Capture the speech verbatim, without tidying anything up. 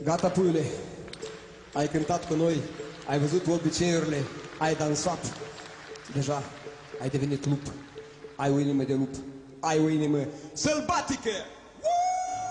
Gata, puiule, ai cântat cu noi, ai văzut obiceiurile, ai dansat. Deja ai devenit lup, ai o inimă de lup, ai o inimă sălbatică.